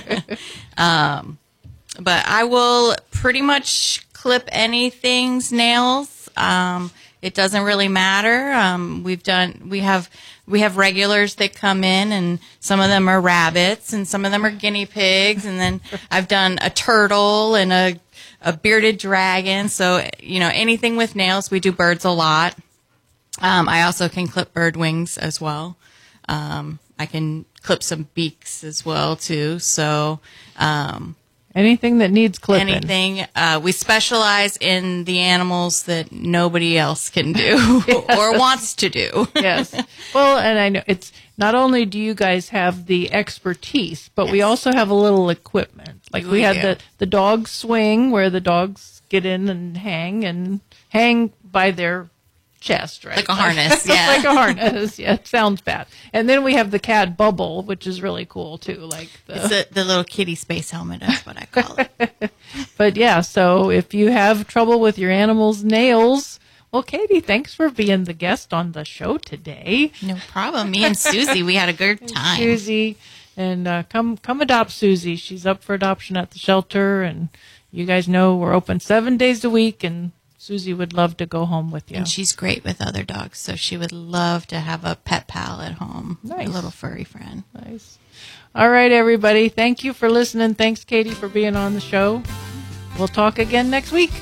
um, but I will pretty much clip anything's nails. Um, it doesn't really matter. Um, we've done, we have, we have regulars that come in, and some of them are rabbits and some of them are guinea pigs. And then I've done a turtle and a, a bearded dragon. So, you know, anything with nails. We do birds a lot. Um, I also can clip bird wings as well. Um, I can clip some beaks as well too. So, um, anything that needs clipping. Anything. Uh, we specialize in the animals that nobody else can do or wants to do. Yes. Well, and I know it's not only do you guys have the expertise, but yes. we also have a little equipment. Like we, we had do. the, the dog swing where the dogs get in and hang and hang by their chest, right? Like a harness, yeah. Like a harness, yeah. It sounds bad. And then we have the cat bubble, which is really cool too. Like the, it's a, the little kitty space helmet, that's what I call it. But yeah, so if you have trouble with your animal's nails, well, Katie, thanks for being the guest on the show today. No problem. Me and Susie, we had a good time. Susie, and uh, come come adopt Susie. She's up for adoption at the shelter, and you guys know we're open seven days a week, and Susie would love to go home with you. And she's great with other dogs, so she would love to have a pet pal at home. Nice. A little furry friend. Nice. All right, everybody. Thank you for listening. Thanks, Katie, for being on the show. We'll talk again next week.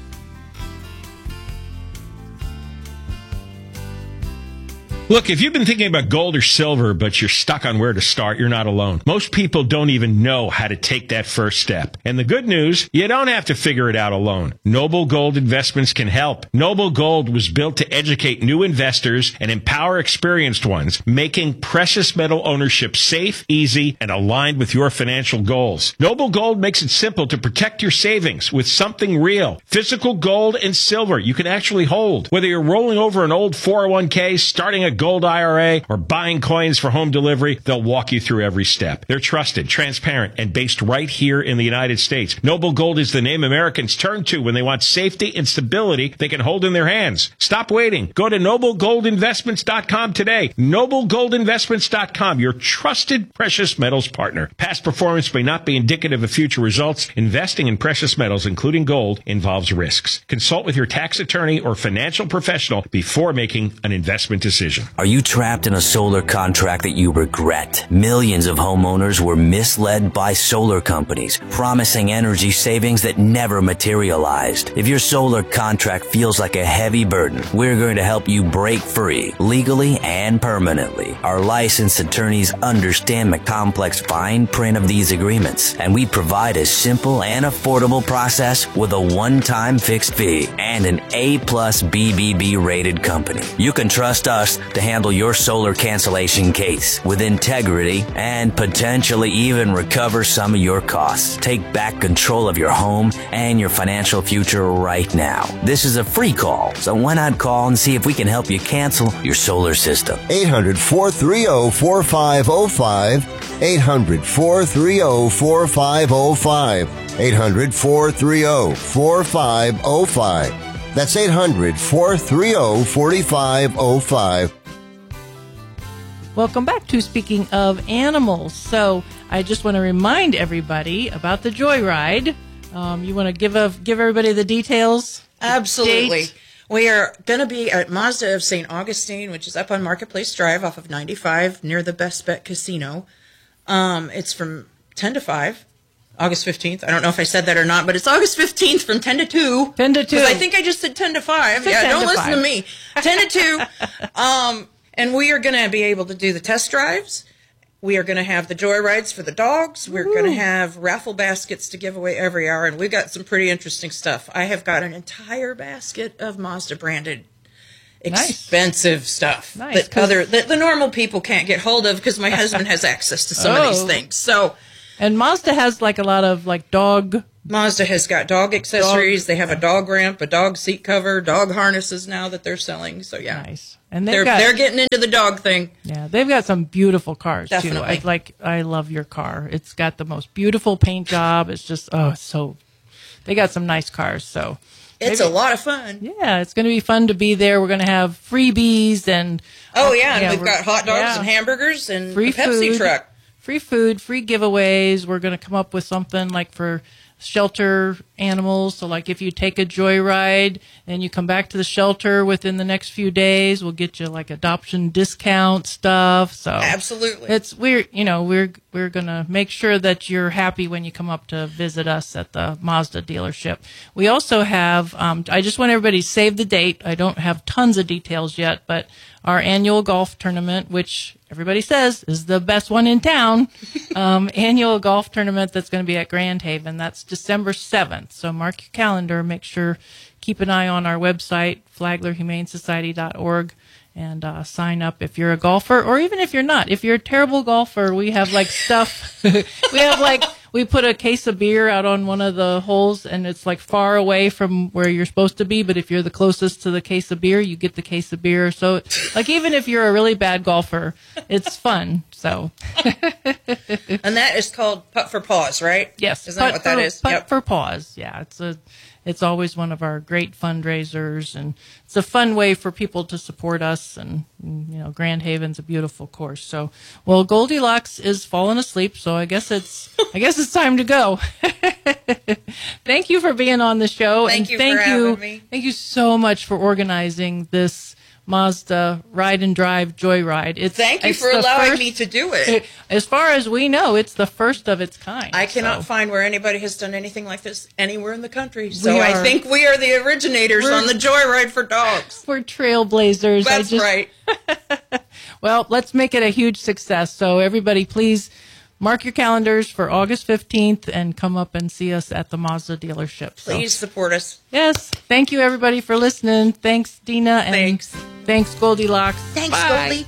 Look, if you've been thinking about gold or silver, but you're stuck on where to start, you're not alone. Most people don't even know how to take that first step. And the good news, you don't have to figure it out alone. Noble Gold Investments can help. Noble Gold was built to educate new investors and empower experienced ones, making precious metal ownership safe, easy, and aligned with your financial goals. Noble Gold makes it simple to protect your savings with something real. Physical gold and silver you can actually hold. Whether you're rolling over an old four oh one k, starting a gold I R A, or buying coins for home delivery, they'll walk you through every step. They're trusted, transparent, and based right here in the United States. Noble Gold is the name Americans turn to when they want safety and stability they can hold in their hands. Stop waiting. Go to noble gold investments dot com today. noble gold investments dot com, your trusted precious metals partner. Past performance may not be indicative of future results. Investing in precious metals, including gold, involves risks. Consult with your tax attorney or financial professional before making an investment decision. Are you trapped in a solar contract that you regret? Millions of homeowners were misled by solar companies, promising energy savings that never materialized. If your solar contract feels like a heavy burden, we're going to help you break free, legally and permanently. Our licensed attorneys understand the complex fine print of these agreements, and we provide a simple and affordable process with a one-time fixed fee and an A plus B B B rated company. You can trust us to handle your solar cancellation case with integrity and potentially even recover some of your costs. Take back control of your home and your financial future right now. This is a free call, so why not call and see if we can help you cancel your solar system? eight hundred, four three zero, four five zero five. eight hundred, four three zero, four five zero five. eight hundred, four three zero, four five zero five. That's eight hundred, four three zero, four five zero five. Welcome back to Speaking of Animals. So I just want to remind everybody about the Joyride. Um, you want to give a, give everybody the details? Absolutely. Date? We are going to be at Mazda of Saint Augustine, which is up on Marketplace Drive off of ninety-five near the Best Bet Casino. Um, it's from ten to five. August fifteenth. I don't know if I said that or not, but it's August fifteenth from ten to two. ten to two. I think I just said ten to five. Said yeah, ten don't to listen five. to me. ten to two. Um, and we are going to be able to do the test drives. We are going to have the joy rides for the dogs. We're going to have raffle baskets to give away every hour. And we've got some pretty interesting stuff. I have got an entire basket of Mazda branded expensive nice. stuff nice, that other that the normal people can't get hold of because my husband has access to some oh. of these things. So, and Mazda has like a lot of like dog. Mazda has got dog accessories. Dog. They have a dog ramp, a dog seat cover, dog harnesses now that they're selling. So yeah, nice. And they're got, they're getting into the dog thing. Yeah, they've got some beautiful cars Definitely. too. I like I love your car. It's got the most beautiful paint job. It's just oh, it's so. They got some nice cars. So. It's Maybe. a lot of fun. Yeah, it's going to be fun to be there. We're going to have freebies and oh yeah, and yeah, we've got hot dogs yeah. and hamburgers and free a Pepsi food, truck. Free food, free giveaways. We're going to come up with something like for shelter animals. So like if you take a joyride and you come back to the shelter within the next few days, we'll get you like adoption discount stuff. So absolutely, it's we're you know we're we're going to make sure that you're happy when you come up to visit us at the Mazda dealership. We also have. Um, I just want everybody to save the date. I don't have tons of details yet, but our annual golf tournament, which everybody says is the best one in town, um, annual golf tournament that's going to be at Grand Haven. That's December seventh. So mark your calendar. Make sure, keep an eye on our website, flagler humane society dot org, and uh, sign up if you're a golfer, or even if you're not. If you're a terrible golfer, we have like stuff. we have like, we put a case of beer out on one of the holes, and it's like far away from where you're supposed to be. But if you're the closest to the case of beer, you get the case of beer. So, like, even if you're a really bad golfer, it's fun. So, and that is called Putt for Paws, right? Yes, isn't that what that for, is? Putt yep. for Paws. Yeah, it's a, it's always one of our great fundraisers, and it's a fun way for people to support us. And you know, Grand Haven's a beautiful course. So, well, Goldilocks is falling asleep, so I guess it's, I guess it's time to go. Thank you for being on the show, thank and you thank for you, having me. Thank you so much for organizing this Mazda Ride and Drive Joyride. It's Thank you it's for allowing first, me to do it. As far as we know, it's the first of its kind. I cannot so. find where anybody has done anything like this anywhere in the country. So We I are- think we are the originators We're- on the Joyride for dogs. We're trailblazers. I That's just, right. Well, let's make it a huge success. So everybody, please mark your calendars for August fifteenth and come up and see us at the Mazda dealership. So- Please support us. Yes. Thank you, everybody, for listening. Thanks, Dina. And Thanks. Thanks, Goldilocks. Thanks, Bye.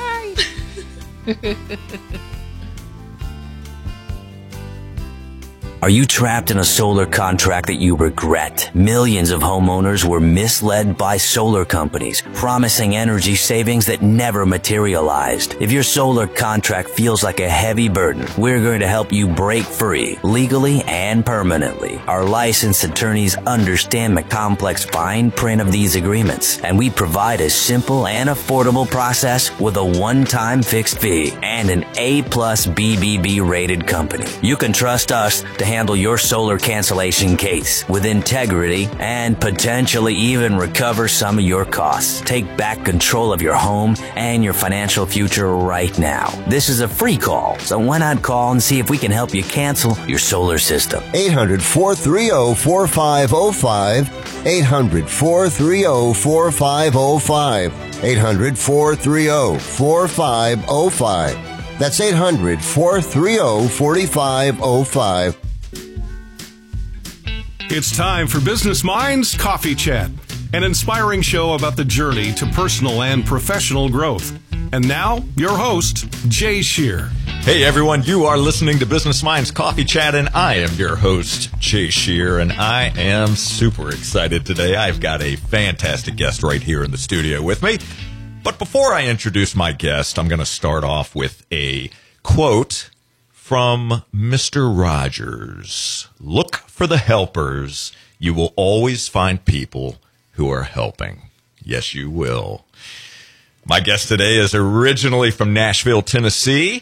Goldie. Bye. Are you trapped in a solar contract that you regret? Millions of homeowners were misled by solar companies, promising energy savings that never materialized. If your solar contract feels like a heavy burden, we're going to help you break free, legally and permanently. Our licensed attorneys understand the complex fine print of these agreements, and we provide a simple and affordable process with a one-time fixed fee and an A plus B B B rated company. You can trust us to handle your solar cancellation case with integrity and potentially even recover some of your costs. Take back control of your home and your financial future right now. This is a free call, so why not call and see if we can help you cancel your solar system? eight hundred, four three zero, four five zero five. eight hundred, four three zero, four five zero five. eight hundred, four three zero, four five zero five. That's eight hundred, four three zero, four five zero five. It's time for Business Minds Coffee Chat, an inspiring show about the journey to personal and professional growth. And now, your host, Jay Shear. Hey everyone, you are listening to Business Minds Coffee Chat, and I am your host, Jay Shear, and I am super excited today. I've got a fantastic guest right here in the studio with me. But before I introduce my guest, I'm going to start off with a quote from Mister Rogers. Look for the helpers. You will always find people who are helping. Yes, you will. My guest today is originally from Nashville, Tennessee,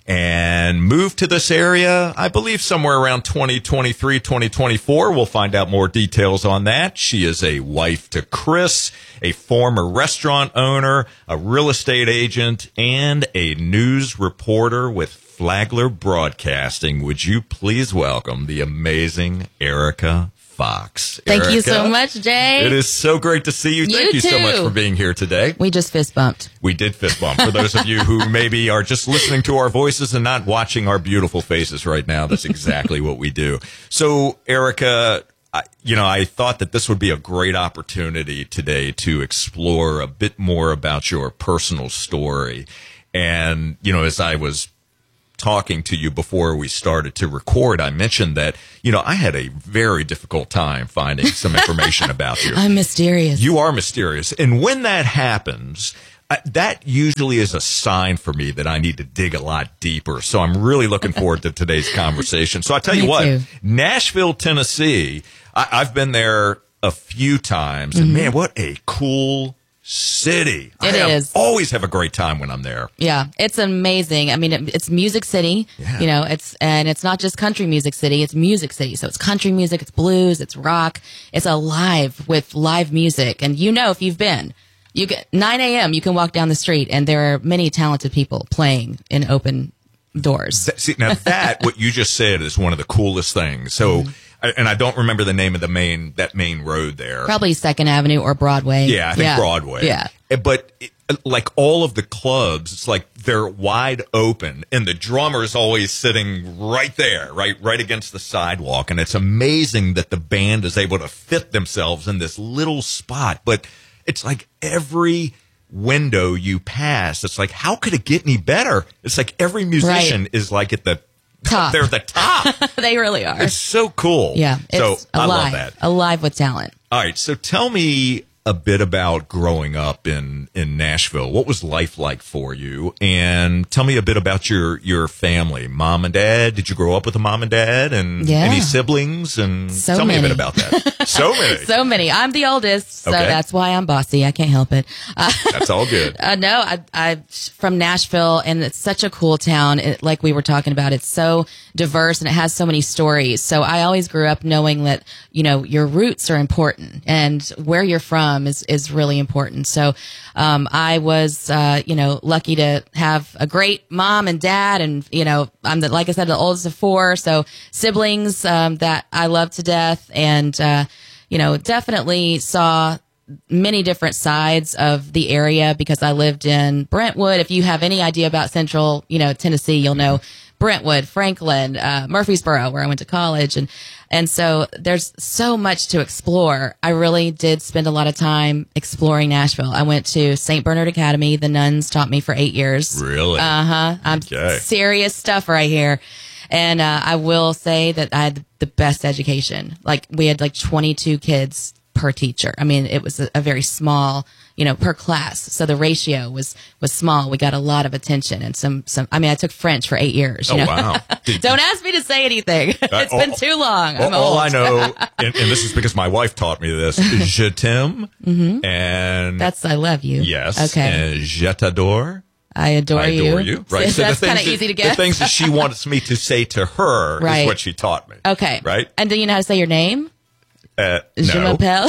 and moved to this area, I believe, somewhere around twenty twenty-three, twenty twenty-four. We'll find out more details on that. She is a wife to Chris, a former restaurant owner, a real estate agent, and a news reporter with Flagler Broadcasting. Would you please welcome the amazing Erica Fox. Thank Erica, you so much, Jay. It is so great to see you. You Thank you so much too. for being here today. We just fist bumped. We did fist bump. For those of you who maybe are just listening to our voices and not watching our beautiful faces right now, that's exactly what we do. So, Erica, I, you know, I thought that this would be a great opportunity today to explore a bit more about your personal story. And, you know, as I was talking to you before we started to record, I mentioned that, you know, I had a very difficult time finding some information about you. I'm mysterious. You are mysterious. And when that happens, uh, that usually is a sign for me that I need to dig a lot deeper. So I'm really looking forward to today's conversation. So I tell you Me what, too. Nashville, Tennessee, I- I've been there a few times. And Mhm. man, what a cool city. It I have- is. always have a great time when I'm there. Yeah, it's amazing. I mean, it, it's Music City, you know, it's, and it's not just country music city, it's Music City. So it's country music, it's blues, it's rock, it's alive with live music. And you know, if you've been, you get nine a.m., you can walk down the street and there are many talented people playing in open doors. That- see, now that, what you just said is one of the coolest things. So, I- and I don't remember the name of the main, that main road there. Probably Second Avenue or Broadway. Yeah, I think Broadway. Yeah. Eh, But it, like all of the clubs, it's like they're wide open and the drummer's always sitting right there, right, right against the sidewalk. And it's amazing that the band is able to fit themselves in this little spot. But it's like every window you pass, it's like, how could it get any better? It's like every musician Right. is like at the Top. They're at the top. They really are. It's so cool. Yeah. So It's I alive, love that. alive with talent. All right, so tell me a bit about growing up in, in Nashville. What was life like for you? And tell me a bit about your, your family. Mom and dad, did you grow up with a mom and dad? And Yeah. any siblings? And So tell me a many. bit about that. So many. So many. I'm the oldest, so Okay. that's why I'm bossy. I can't help it. Uh, That's all good. Uh, no, I, I from Nashville, and it's such a cool town. It, like we were talking about, it's so diverse and it has so many stories. So I always grew up knowing that, you know, your roots are important and where you're from is is really important. So um, I was, uh, you know, lucky to have a great mom and dad, and you know, I'm the, like I said, the oldest of four. So siblings um, that I love to death, and uh, you know, definitely saw many different sides of the area because I lived in Brentwood. If you have any idea about central, you know, Tennessee, you'll know Brentwood, Franklin, uh, Murfreesboro, where I went to college. And, and so there's so much to explore. I really did spend a lot of time exploring Nashville. I went to Saint Bernard Academy. The nuns taught me for eight years. Really? Uh huh. I'm Okay. serious stuff right here. And, uh, I will say that I had the best education. Like we had like twenty-two kids per teacher. I mean, it was a, a very small, you know, per class. So the ratio was, was small. We got a lot of attention and some, some, I mean, I took French for eight years. You Oh, know? wow. Don't ask me to say anything. It's all- been too long. I'm all, all old. I know, and, and this is because my wife taught me this, je t'aime, Mhm. and That's, I love you. yes, Okay. and je t'adore. I adore I you. adore you. Right. So that's the kind things of that- easy to The get. things that she wants me to say to her Right. is what she taught me. Okay. Right? And do you know how to say your name? Uh, Je no. m'appelle.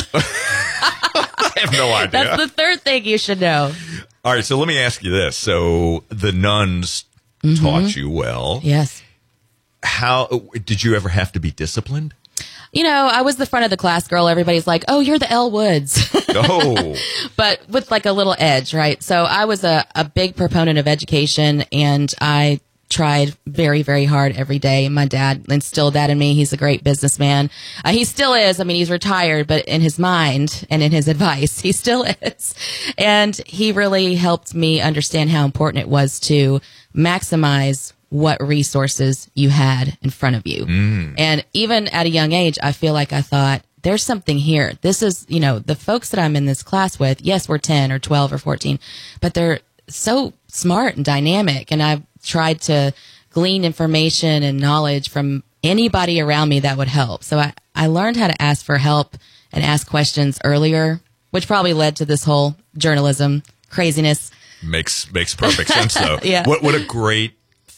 I have no idea. That's the third thing you should know. All right, so let me ask you this. So the nuns Mhm. taught you well. Yes. How did you ever have to be disciplined? You know, I was the front of the class girl. Everybody's like, oh, you're the Elle Woods. Oh. But with like a little edge, right? So I was a, a big proponent of education, and I tried very, very hard every day. My dad instilled that in me. He's a great businessman. Uh, he still is. I mean, he's retired, but in his mind and in his advice, he still is. And he really helped me understand how important it was to maximize what resources you had in front of you. Mm. And even at a young age, I feel like I thought, there's something here. This is, you know, the folks that I'm in this class with, yes, we're ten or twelve or fourteen, but they're so smart and dynamic. And I've tried to glean information and knowledge from anybody around me that would help. So I, I learned how to ask for help and ask questions earlier, which probably led to this whole journalism craziness. Makes makes perfect sense though. Yeah. What what a great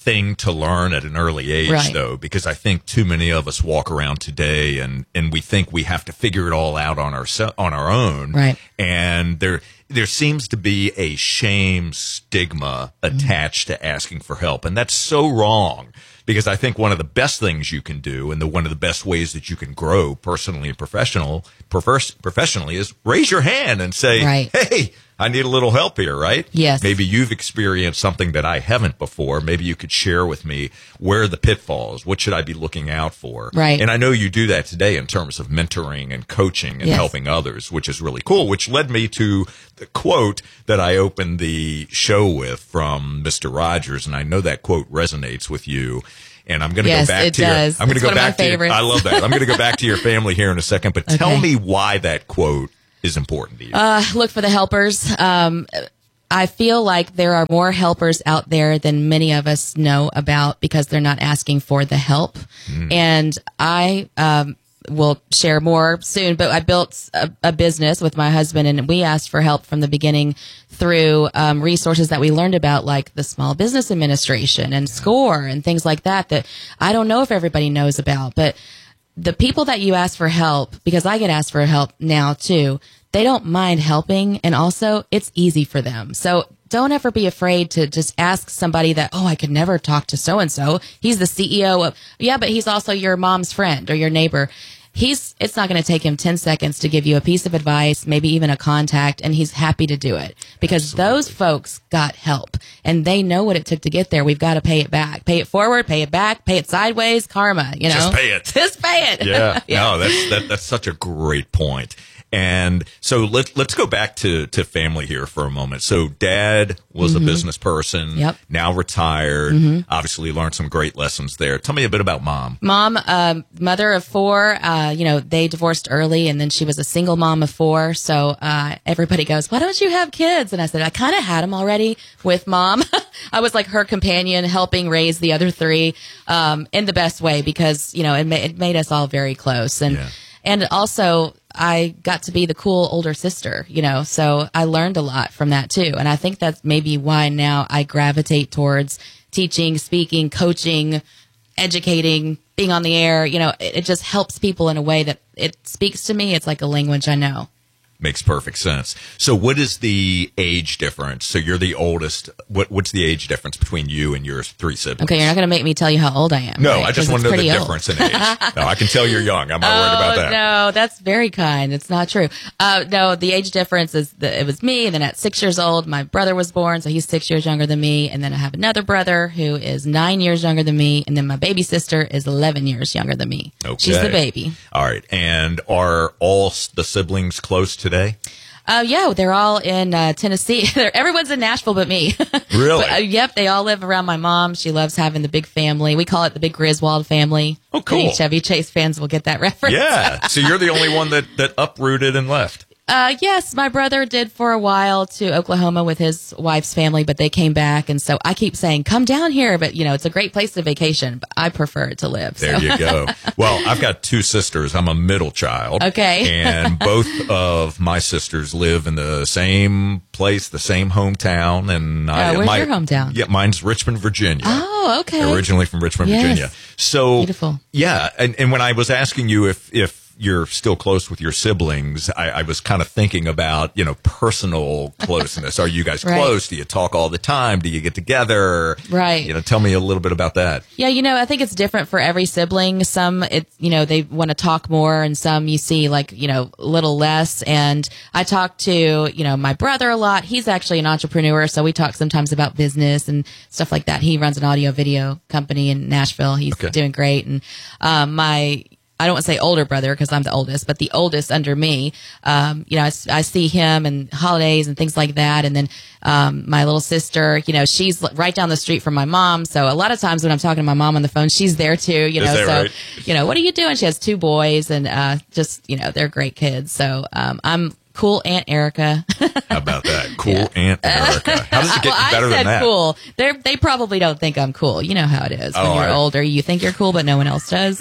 thing to learn at an early age, Right. though, because I think too many of us walk around today and, and we think we have to figure it all out on our, on our own. Right. And there, there seems to be a shame stigma attached to asking for help. And that's so wrong, because I think one of the best things you can do and the one of the best ways that you can grow personally and professional, profess, professionally is raise your hand and say, Right. hey, I need a little help here, right? Yes. Maybe you've experienced something that I haven't before. Maybe you could share with me where are the pitfalls? What should I be looking out for? Right. And I know you do that today in terms of mentoring and coaching and Yes. helping others, which is really cool, which led me to the quote that I opened the show with from Mister Rogers. And I know that quote resonates with you. And I'm going to Yes, go back it to does. your, I'm going It's to go one of my back to your, favorites. I love that. I'm going to go back to your family here in a second, but tell Okay. me why that quote is important to you. Uh, look for the helpers. Um, I feel like there are more helpers out there than many of us know about because they're not asking for the help. Mm. And I, um, will share more soon, but I built a, a business with my husband and we asked for help from the beginning through, um, resources that we learned about, like the Small Business Administration and SCORE and things like that, that I don't know if everybody knows about, but the people that you ask for help, because I get asked for help now too, they don't mind helping, and also it's easy for them. So don't ever be afraid to just ask somebody that, oh, I could never talk to so-and-so. He's the C E O of, yeah, but he's also your mom's friend or your neighbor. He's, it's not going to take him ten seconds to give you a piece of advice, maybe even a contact, and he's happy to do it because Absolutely. those folks got help and they know what it took to get there. We've got to pay it back, pay it forward, pay it back, pay it sideways, karma, you know, Just pay it. just pay it. Yeah. No, that's, that, that's such a great point. And so let, let's go back to, to family here for a moment. So dad was Mhm. a business person, Yep. now retired, Mhm. obviously learned some great lessons there. Tell me a bit about mom. Mom, um, mother of four, uh, you know, they divorced early and then she was a single mom of four. So, uh, everybody goes, why don't you have kids? And I said, I kind of had them already with mom. I was like her companion, helping raise the other three, um, in the best way because, you know, it, ma- it made us all very close. And, Yeah. and also I got to be the cool older sister, you know, so I learned a lot from that too. And I think that's maybe why now I gravitate towards teaching, speaking, coaching, educating, being on the air. You know, it, it just helps people in a way that it speaks to me. It's like a language I know. Makes perfect sense. So what is the age difference? So you're the oldest. What, what's the age difference between you and your three siblings? Okay, you're not going to make me tell you how old I am. No, right? I just 'Cause want to it's know the pretty old. difference in age. No, I can tell you're young. I'm not worried about that. Oh, no, that's very kind. It's not true. Uh, no, the age difference is the, it was me. And then at six years old, my brother was born. So he's six years younger than me. And then I have another brother who is nine years younger than me. And then my baby sister is eleven years younger than me. Okay. She's the baby. All right. And are all s- the siblings close today? Uh, yeah, they're all in, uh, Tennessee. They're, everyone's in Nashville but me. Really? But, uh, yep. They all live around my mom. She loves having the big family. We call it the big Griswold family. Oh, cool. Any Chevy Chase fans will get that reference. Yeah. So you're the only one that, that uprooted and left. Uh, yes, my brother did for a while to Oklahoma with his wife's family, but they came back. And so I keep saying, come down here. But, you know, it's a great place to vacation, but I prefer it to live. There so. you go. Well, I've got two sisters. I'm a middle child. Okay. And both of my sisters live in the same place, the same hometown. And I, Uh, where's my, your hometown? Yeah, mine's Richmond, Virginia. Oh, okay. Originally from Richmond, Yes. Virginia. So Beautiful. Yeah, and, and when I was asking you if if you're still close with your siblings, I, I was kind of thinking about, you know, personal closeness. Are you guys Right. close? Do you talk all the time? Do you get together? Right. You know, tell me a little bit about that. Yeah, you know, I think it's different for every sibling. Some, it's, you know, they want to talk more and some you see like, you know, a little less. And I talk to, you know, my brother a lot. He's actually an entrepreneur. So we talk sometimes about business and stuff like that. He runs an audio video company in Nashville. He's Okay. doing great. And, um, my, I don't want to say older brother because I'm the oldest, but the oldest under me, um, you know, I, s- I see him and holidays and things like that. And then, um, my little sister, you know, she's l- right down the street from my mom. So a lot of times when I'm talking to my mom on the phone, she's there too, you Is know, that so, right? you know, what are you doing? She has two boys and, uh, just, you know, they're great kids. So, um, I'm cool Aunt Erica. How about that? Cool Aunt Erica. How does it get well, better I said than that? cool. They they probably don't think I'm cool. You know how it is when Oh, you're I- older. You think you're cool, but no one else does.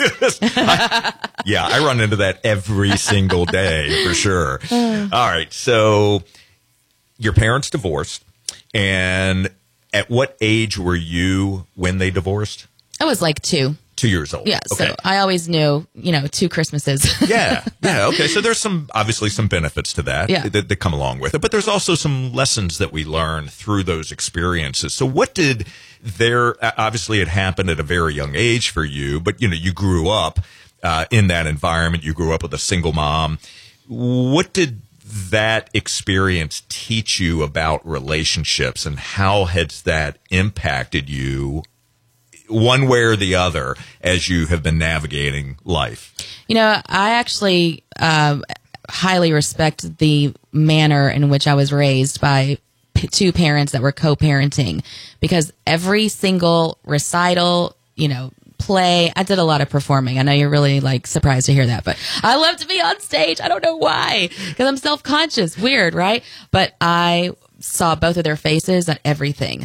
Yeah, I run into that every single day for sure. All right. So your parents divorced, and At what age were you when they divorced? I was like two. Two years old. Yeah, okay. so I always knew, you know, two Christmases. yeah, yeah, okay. So there's some, obviously some benefits to that, yeah. that that come along with it, but there's also some lessons that we learn through those experiences. So what did there, obviously it happened at a very young age for you, but, you know, you grew up uh, in that environment. You grew up with a single mom. What did that experience teach you about relationships, and how has that impacted you one way or the other as you have been navigating life? You know, I actually uh, highly respect the manner in which I was raised by p- two parents that were co-parenting, because every single recital, you know, play, I did a lot of performing. I know you're really like surprised to hear that, but I love to be on stage. I don't know why, because I'm self-conscious. Weird, right? But I saw both of their faces at everything.